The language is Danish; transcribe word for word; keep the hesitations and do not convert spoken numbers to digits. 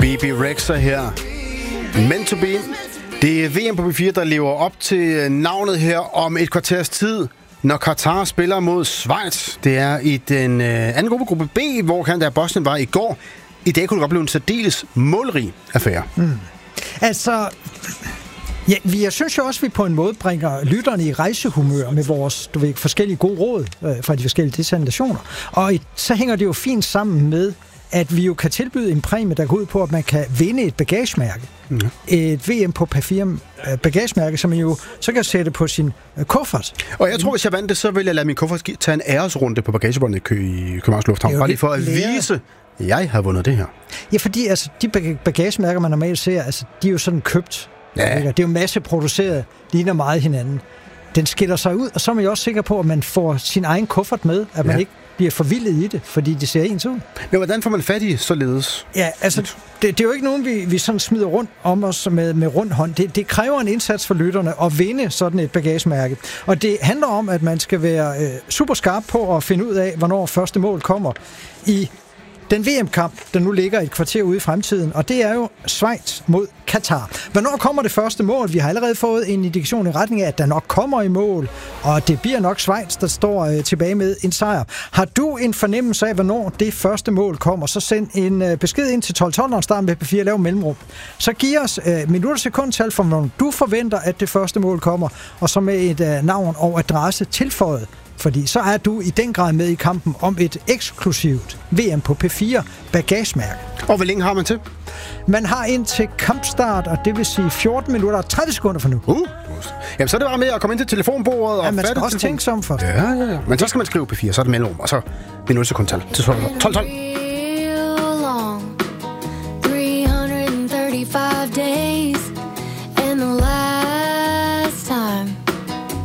Bebe Rexha her. Meant to be. Det er V M på P fire, der lever op til navnet her om et kvarters tid, når Katar spiller mod Schweiz. Det er i den øh, anden gruppe, gruppe B, hvor kan der Bosnien var i går. I dag kunne det godt blive en særdeles målrig affære. Mm. Altså, ja, jeg synes jo også, at vi på en måde bringer lytterne i rejsehumør med vores du ved, forskellige gode råd øh, fra de forskellige destinationer. Og et, så hænger det jo fint sammen med, at vi jo kan tilbyde en præmie, der går ud på, at man kan vinde et bagagemærke. Mm. Et V M på P fire bagagemærke, som man jo så kan sætte på sin kuffert. Og jeg tror, hvis jeg vandt det, så vil jeg lade min kuffert tage en æresrunde på bagagebåndet i Københavns Lufthavn. Bare lige for at vise, at jeg har vundet det her. Ja, fordi altså, de bagagemærker, man normalt ser, altså, de er jo sådan købt. Ja. Det er jo masseproduceret, ligner meget hinanden. Den skiller sig ud, og så er man jo også sikker på, at man får sin egen kuffert med, at man ja. ikke bliver forvildet i det, fordi det ser ens ud. Men hvordan får man fat i således? Ja, altså, det, det er jo ikke nogen, vi, vi sådan smider rundt om os med, med rund hånd. Det, det kræver en indsats for lytterne at vinde sådan et bagagemærke. Og det handler om, at man skal være øh, super skarp på at finde ud af, hvornår første mål kommer i den V M-kamp, der nu ligger et kvarter ude i fremtiden, og det er jo Schweiz mod Katar. Hvornår kommer det første mål? Vi har allerede fået en indikation i retning af, at der nok kommer i mål, og det bliver nok Schweiz, der står øh, tilbage med en sejr. Har du en fornemmelse af, hvornår det første mål kommer, så send en øh, besked ind til tolv tolv, når starten med P fire, lav mellemrum. Så giv os øh, minutter sekundtal for, hvornår du forventer, at det første mål kommer, og så med et øh, navn og adresse tilføjet. Fordi så er du i den grad med i kampen om et eksklusivt V M på P fire bagagemærke. Og hvor længe har man til? Man har indtil kampstart, og det vil sige fjorten minutter og tredive sekunder for nu. Uh, jamen så er det bare med at komme ind til telefonbordet og ja, man skal fatte også telefon. tænke sig om først. Ja, ja, ja. Men så skal man skrive P fire, så er det mellemrum, og så minutter sekundtal til tolv tolv. three hundred thirty-five days